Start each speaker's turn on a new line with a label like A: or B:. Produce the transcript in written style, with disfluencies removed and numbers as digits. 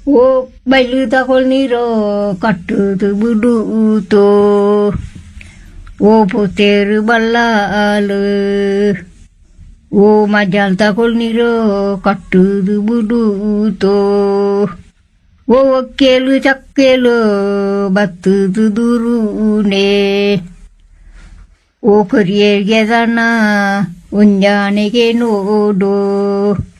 A: ಓ ಬೈಲು ತಗೊಳ್ನಿರೋ ಕಟ್ಟುದು ಬಿಡುತ್ತೋ ಓ ಪೋತೇರು ಬಲ್ಲಾಲು ಓ ಮಜಾಲ್ ತಗೊಳ್ನಿರೋ ಕಟ್ಟುದು ಬಿಡುತ್ತೋ ಓ ಒಕ್ಕೇಲು ಚಕ್ಕೇಲು ಬತ್ತುದು ದುರುನೆ ಓ ಕೊರಿಯರ್ಗೆ ದನ ಉಂಜಾನೆಗೆ ನೋಡು